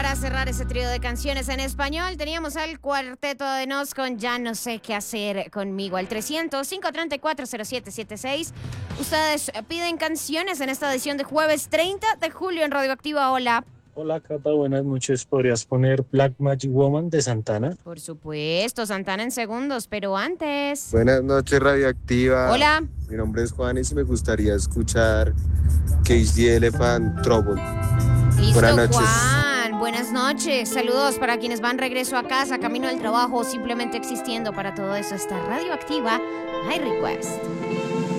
para cerrar ese trío de canciones en español, teníamos al Cuarteto de Nos con Ya no sé qué hacer conmigo. Al 300-534-0776. Ustedes piden canciones en esta edición de jueves 30 de julio en Radioactiva. Hola. Hola Cata, buenas noches. ¿Podrías poner Black Magic Woman de Santana? Por supuesto, Santana en segundos, pero antes... Buenas noches, Radioactiva. Hola. Mi nombre es Juanes y me gustaría escuchar Cage the Elephant Trouble. Listo, Buenas noches. Juan. Buenas noches. Saludos para quienes van regreso a casa, camino del trabajo o simplemente existiendo. Para todo eso está Radioactiva. My Request.